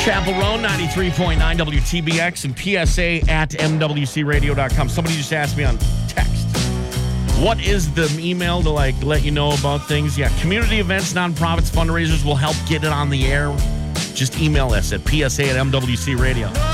Chapel Road, 93.9 WTBX and PSA at MWCRadio.com. Somebody just asked me on text, what is the email to let you know about things? Yeah, community events, nonprofits, fundraisers will help get it on the air. Just email us at PSA at MWC Radio.